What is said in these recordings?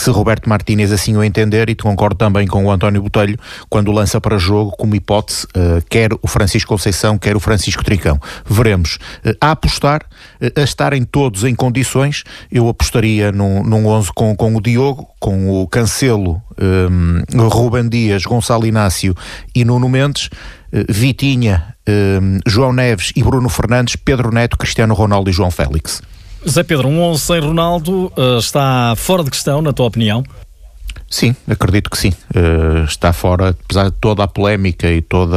se Roberto Martínez assim o entender, e concordo também com o António Botelho, quando lança para jogo como hipótese quer o Francisco Conceição, quer o Francisco Trincão. Veremos. A apostar, a estarem todos em condições, eu apostaria num 11 com o Diogo, com o Cancelo, Ruben Dias, Gonçalo Inácio e Nuno Mendes, Vitinha, João Neves e Bruno Fernandes, Pedro Neto, Cristiano Ronaldo e João Félix. Zé Pedro, um 11 sem Ronaldo está fora de questão, na tua opinião? Sim, acredito que sim. Está fora, apesar de toda a polémica e todo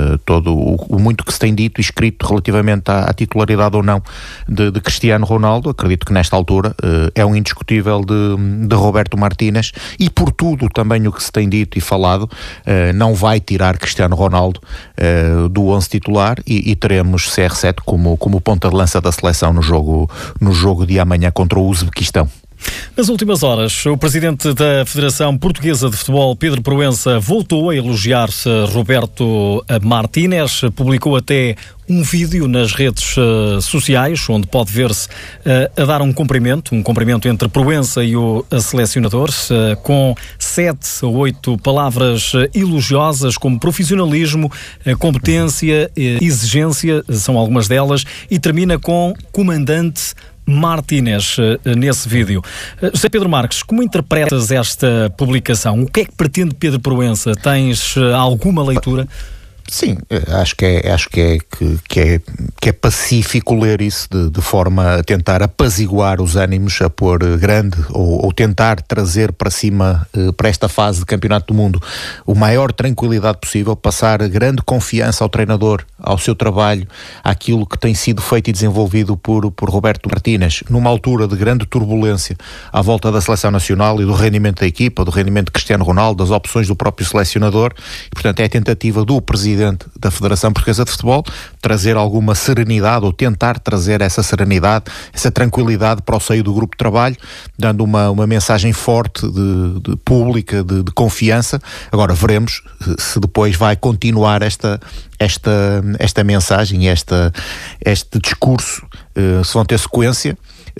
o muito que se tem dito e escrito relativamente à titularidade ou não de Cristiano Ronaldo. Acredito que nesta altura é um indiscutível de Roberto Martínez, e por tudo também o que se tem dito e falado, não vai tirar Cristiano Ronaldo do 11 titular, e teremos CR7 como ponta de lança da seleção no jogo de amanhã contra o Uzbequistão. Nas últimas horas, o presidente da Federação Portuguesa de Futebol, Pedro Proença, voltou a elogiar Roberto Martínez, publicou até um vídeo nas redes sociais, onde pode ver-se a dar um cumprimento entre Proença e o selecionador, com 7 ou 8 palavras elogiosas, como profissionalismo, competência, exigência, são algumas delas, e termina com comandante Martínez nesse vídeo. José Pedro Marques, como interpretas esta publicação? O que é que pretende Pedro Proença? Tens alguma leitura? Sim, acho que é pacífico ler isso de forma a tentar apaziguar os ânimos, a pôr grande ou tentar trazer para cima, para esta fase de Campeonato do Mundo, o maior tranquilidade possível, passar grande confiança ao treinador, ao seu trabalho, àquilo que tem sido feito e desenvolvido por Roberto Martínez, numa altura de grande turbulência à volta da seleção nacional e do rendimento da equipa, do rendimento de Cristiano Ronaldo, das opções do próprio selecionador, e portanto é a tentativa do presidente da Federação Portuguesa de Futebol trazer alguma serenidade, ou tentar trazer essa serenidade, essa tranquilidade para o seio do grupo de trabalho, dando uma mensagem forte de pública, de confiança. Agora veremos se depois vai continuar esta mensagem, este discurso, se vão ter sequência,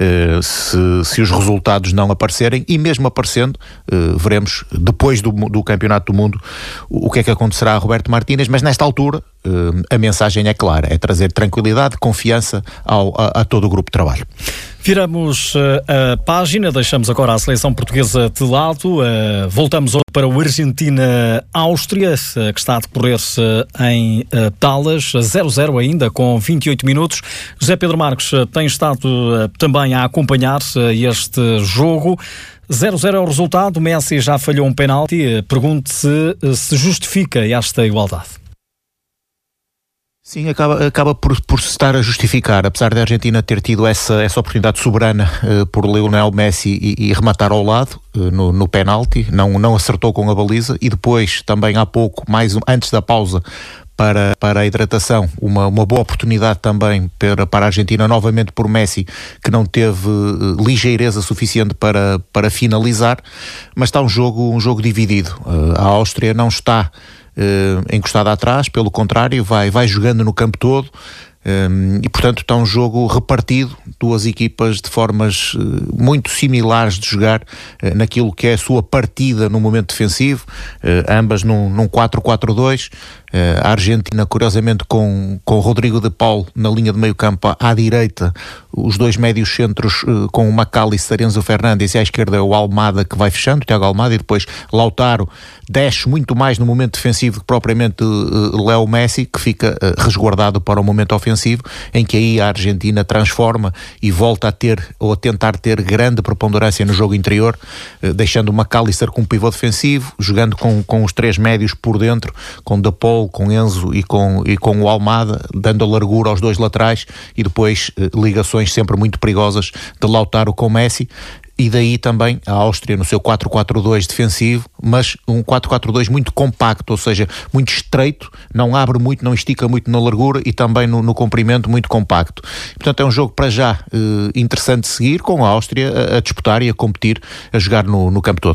se os resultados não aparecerem, e mesmo aparecendo, veremos depois do Campeonato do Mundo o que é que acontecerá a Roberto Martínez, mas nesta altura a mensagem é clara, é trazer tranquilidade, confiança a todo o grupo de trabalho. Viramos a página, deixamos agora a seleção portuguesa de lado, voltamos para o Argentina-Áustria, que está a decorrer-se em Talas, 0-0 ainda, com 28 minutos. José Pedro Marques tem estado também a acompanhar este jogo. 0-0 é o resultado, Messi já falhou um penalti. Pergunto-se se justifica esta igualdade. Sim, acaba por se estar a justificar, apesar da Argentina ter tido essa oportunidade soberana por Lionel Messi e rematar ao lado no penalti, não acertou com a baliza, e depois também há pouco, antes da pausa para a hidratação, uma boa oportunidade também para a Argentina, novamente por Messi, que não teve ligeireza suficiente para finalizar, mas está um jogo dividido. A Áustria não está encostada atrás, pelo contrário, vai jogando no campo todo, e portanto está um jogo repartido, duas equipas de formas muito similares de jogar naquilo que é a sua partida no momento defensivo, ambas num 4-4-2. A Argentina, curiosamente, com Rodrigo de Paul na linha de meio campo à direita, os dois médios centros com o McAllister, Enzo Fernandes, e à esquerda é o Almada, que vai fechando, o Thiago Almada, e depois Lautaro desce muito mais no momento defensivo que propriamente Leo Messi, que fica resguardado para o momento ofensivo, em que aí a Argentina transforma e volta a ter, ou a tentar ter, grande preponderância no jogo interior, deixando o McAllister com um pivô defensivo, jogando com os três médios por dentro, com De Paul, com Enzo e com o Almada, dando a largura aos dois laterais, e depois ligações sempre muito perigosas de Lautaro com Messi. E daí também a Áustria no seu 4-4-2 defensivo, mas um 4-4-2 muito compacto, ou seja, muito estreito, não abre muito, não estica muito na largura, e também no comprimento muito compacto. Portanto é um jogo para já interessante de seguir, com a Áustria a disputar e a competir, a jogar no campo todo.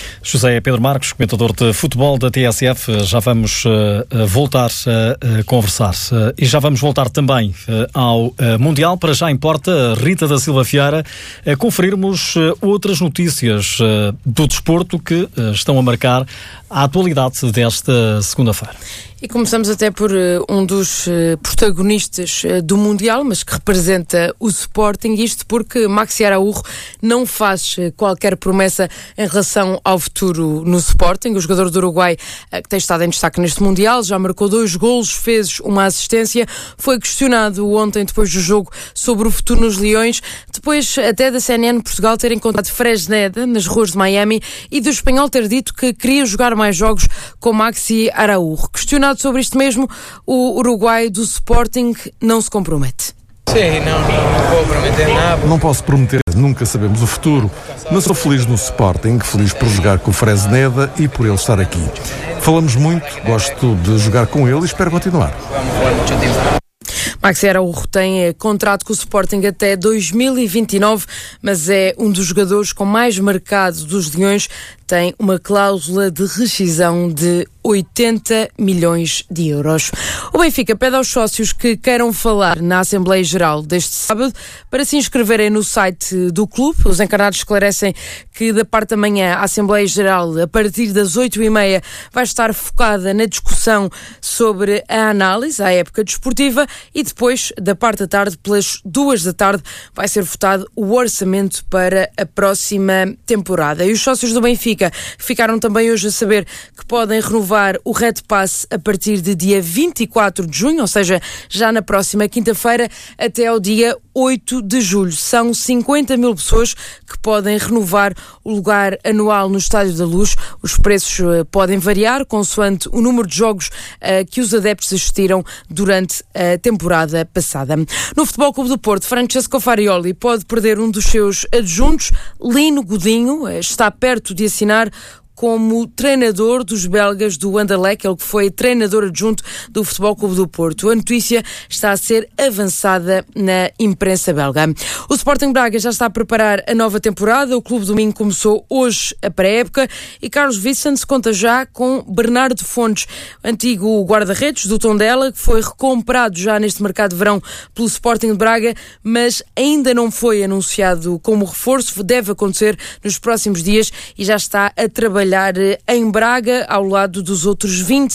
José Pedro Marcos, comentador de futebol da TSF, já vamos voltar a conversar. E já vamos voltar também ao Mundial. Para já importa, Rita da Silva Vieira, conferirmos outras notícias do desporto que estão a marcar a atualidade desta segunda-feira. E começamos até por um dos protagonistas do Mundial, mas que representa o Sporting, isto porque Maxi Araújo não faz qualquer promessa em relação ao futuro no Sporting. O jogador do Uruguai, que tem estado em destaque neste Mundial, já marcou 2 golos, fez uma assistência, foi questionado ontem, depois do jogo, sobre o futuro nos Leões, depois até da CNN Portugal ter encontrado Fresneda nas ruas de Miami e do espanhol ter dito que queria jogar mais jogos com Maxi Araújo. Questionado sobre isto mesmo, o uruguaio do Sporting não se compromete. Sim, não vou prometer nada. Não posso prometer, nunca sabemos o futuro, mas sou feliz no Sporting, feliz por jogar com o Fresneda e por ele estar aqui. Falamos muito, gosto de jogar com ele e espero continuar. Maxi Araújo tem contrato com o Sporting até 2029, mas é um dos jogadores com mais mercado dos Leões, tem uma cláusula de rescisão de 80 milhões de euros. O Benfica pede aos sócios que queiram falar na Assembleia Geral deste sábado para se inscreverem no site do clube. Os encarnados esclarecem que da parte da manhã a Assembleia Geral, a partir das 8h30, vai estar focada na discussão sobre a análise à época desportiva e depois, da parte da tarde, pelas 2 da tarde, vai ser votado o orçamento para a próxima temporada. E os sócios do Benfica ficaram também hoje a saber que podem renovar o Red Pass a partir de dia 24 de junho, ou seja, já na próxima quinta-feira, até ao dia 8 de julho. São 50 mil pessoas que podem renovar o lugar anual no Estádio da Luz. Os preços podem variar consoante o número de jogos que os adeptos assistiram durante a temporada passada. No Futebol Clube do Porto, Francesco Farioli pode perder um dos seus adjuntos. Lino Godinho está perto de assinar como treinador dos belgas do Anderlecht, ele que foi treinador adjunto do Futebol Clube do Porto. A notícia está a ser avançada na imprensa belga. O Sporting Braga já está a preparar a nova temporada. O Clube do Minho começou hoje a pré-época e Carlos Vicente conta já com Bernardo Fontes, antigo guarda-redes do Tondela, que foi recomprado já neste mercado de verão pelo Sporting de Braga, mas ainda não foi anunciado como reforço. Deve acontecer nos próximos dias e já está a trabalhar em Braga, ao lado dos outros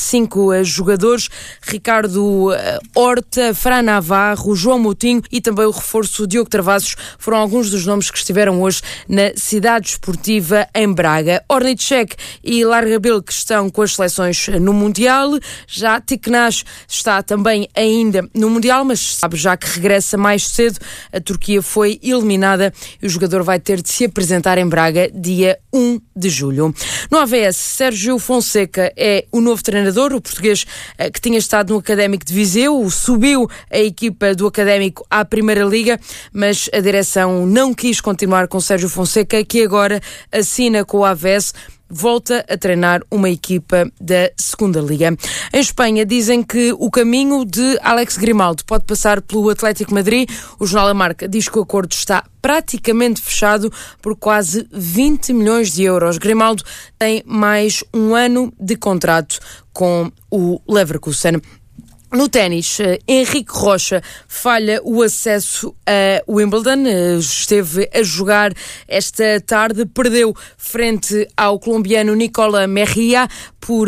25 jogadores, Ricardo Horta, Fran Navarro, João Moutinho e também o reforço Diogo Travassos foram alguns dos nomes que estiveram hoje na cidade esportiva em Braga. Ornicek e Larrabil que estão com as seleções no Mundial, já Tiknash está também ainda no Mundial, mas sabe já que regressa mais cedo. A Turquia foi eliminada e o jogador vai ter de se apresentar em Braga dia 1 de julho. No AVS, Sérgio Fonseca é o novo treinador, o português que tinha estado no Académico de Viseu, subiu a equipa do Académico à Primeira Liga, mas a direção não quis continuar com Sérgio Fonseca, que agora assina com o AVS, volta a treinar uma equipa da Segunda Liga. Em Espanha dizem que o caminho de Alex Grimaldo pode passar pelo Atlético Madrid. O jornal A Marca diz que o acordo está praticamente fechado por quase 20 milhões de euros. Grimaldo tem mais um ano de contrato com o Leverkusen. No ténis, Henrique Rocha falha o acesso a Wimbledon, esteve a jogar esta tarde, perdeu frente ao colombiano Nicola Mejia por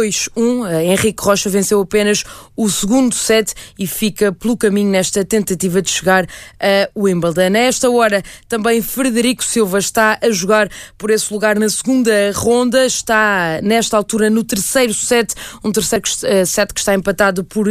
2-1. Henrique Rocha venceu apenas o segundo set e fica pelo caminho nesta tentativa de chegar a Wimbledon. A esta hora também Frederico Silva está a jogar por esse lugar na segunda ronda, está nesta altura no terceiro set, um terceiro set que está empatado por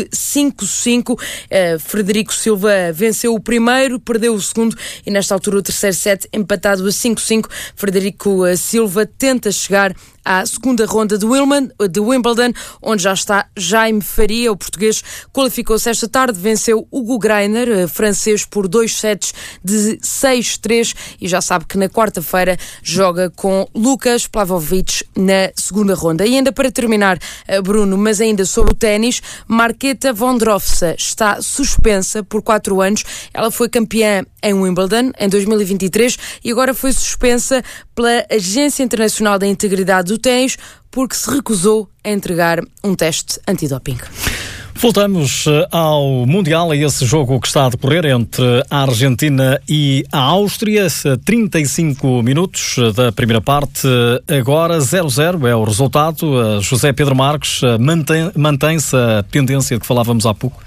5-5. Frederico Silva venceu o primeiro, perdeu o segundo e nesta altura o terceiro set empatado a 5-5. Frederico Silva tenta chegar à segunda ronda de Wimbledon, onde já está Jaime Faria. O português qualificou-se esta tarde, venceu Hugo Greiner, francês, por 2 sets de 6-3 e já sabe que na quarta-feira joga com Lucas Pavlovic na segunda ronda. E ainda para terminar, Bruno, mas ainda sobre o ténis, Marketa Vondrousova está suspensa por 4 anos. Ela foi campeã em Wimbledon em 2023 e agora foi suspensa pela Agência Internacional da Integridade do Ténis porque se recusou a entregar um teste antidoping. Voltamos ao Mundial, a esse jogo que está a decorrer entre a Argentina e a Áustria. 35 minutos da primeira parte, agora 0-0 é o resultado. José Pedro Marques, mantém-se a tendência de que falávamos há pouco?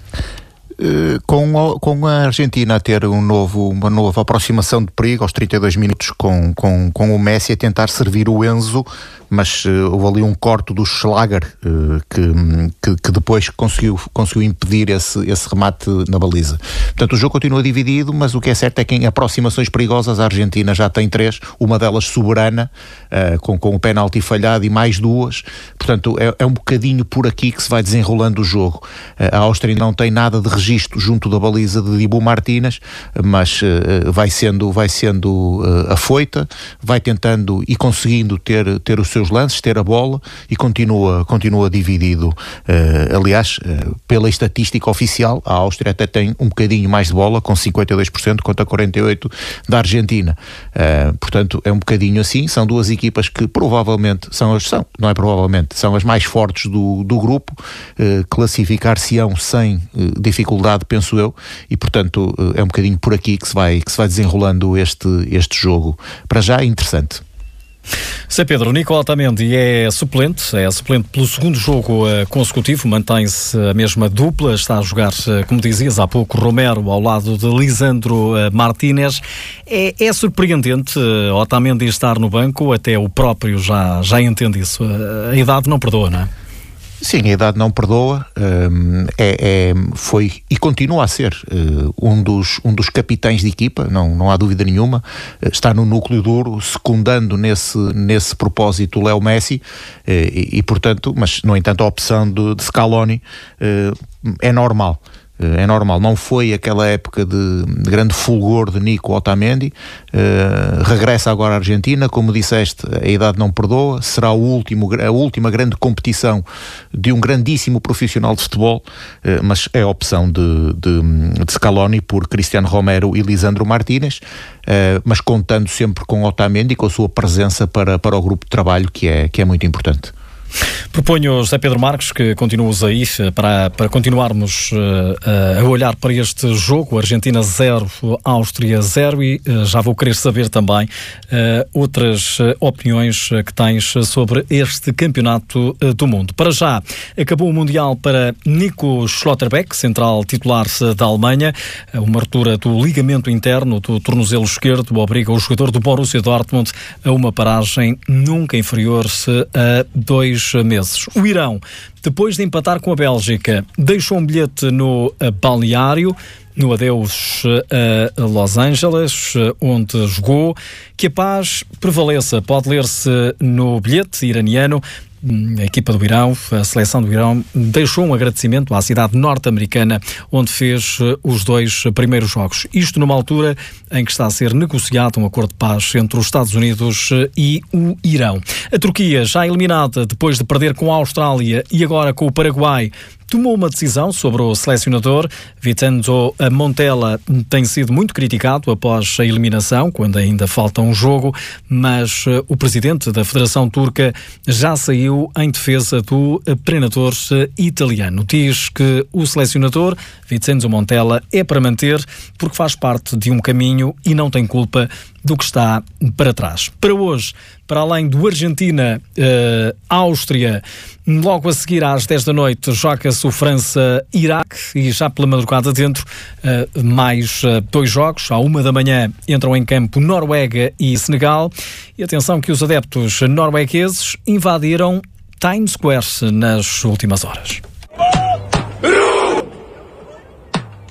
Com a Argentina a ter uma nova aproximação de perigo aos 32 minutos com o Messi a tentar servir o Enzo, mas houve ali um corte do Schlager que depois conseguiu impedir esse remate na baliza. Portanto, o jogo continua dividido, mas o que é certo é que em aproximações perigosas a Argentina já tem 3, uma delas soberana, com o penalti falhado e mais 2. Portanto, é um bocadinho por aqui que se vai desenrolando o jogo. A Áustria não tem nada de registro junto da baliza de Dibu Martínez, mas vai sendo afoita, vai tentando e conseguindo ter os seus lances, ter a bola e continua dividido. Aliás, pela estatística oficial, a Áustria até tem um bocadinho mais de bola, com 52% contra 48% da Argentina. Portanto, é um bocadinho assim. São duas equipas que provavelmente são as mais fortes do grupo, classificar-se-ão sem dificuldade, penso eu, e portanto é um bocadinho por aqui que se vai desenrolando este jogo. Para já é interessante. Zé Pedro, Nico Otamendi é suplente pelo segundo jogo consecutivo, mantém-se a mesma dupla, está a jogar, como dizias há pouco, Romero ao lado de Lisandro Martínez. É surpreendente Otamendi estar no banco, até o próprio já entende isso. A idade não perdoa, não é? Sim, a idade não perdoa, foi e continua a ser um dos capitães de equipa, não há dúvida nenhuma. Está no núcleo duro, secundando nesse propósito o Léo Messi, e portanto, mas no entanto a opção de Scaloni é normal. Não foi aquela época de grande fulgor de Nico Otamendi. Regressa agora à Argentina, como disseste, a idade não perdoa, será a última grande competição de um grandíssimo profissional de futebol, mas é a opção de Scaloni por Cristiano Romero e Lisandro Martínez, mas contando sempre com Otamendi, com a sua presença para o grupo de trabalho, que é muito importante. Proponho, José Pedro Marques, que continues aí para continuarmos a olhar para este jogo, Argentina 0, Áustria 0, e já vou querer saber também outras opiniões que tens sobre este campeonato do mundo. Para já, acabou o Mundial para Nico Schlotterbeck, central titular da Alemanha. Uma ruptura do ligamento interno do tornozelo esquerdo obriga o jogador do Borussia Dortmund a uma paragem nunca inferior a 2 meses. O Irão, depois de empatar com a Bélgica, deixou um bilhete no balneário, no adeus a Los Angeles, onde jogou. Que a paz prevaleça, pode ler-se no bilhete iraniano. A equipa do Irão, a seleção do Irão, deixou um agradecimento à cidade norte-americana onde fez os 2 primeiros jogos. Isto numa altura em que está a ser negociado um acordo de paz entre os Estados Unidos e o Irão. A Turquia, já eliminada depois de perder com a Austrália e agora com o Paraguai, tomou uma decisão sobre o selecionador. Vincenzo Montella tem sido muito criticado após a eliminação, quando ainda falta um jogo, mas o presidente da Federação Turca já saiu em defesa do treinador italiano. Diz que o selecionador, Vincenzo Montella, é para manter porque faz parte de um caminho e não tem culpa do que está para trás. Para hoje, para além do Argentina-Áustria, logo a seguir às 10 da noite joga-se o França-Iraque e já pela madrugada dentro mais 2 jogos. À 1 da manhã entram em campo Noruega e Senegal. E atenção que os adeptos noruegueses invadiram Times Square nas últimas horas.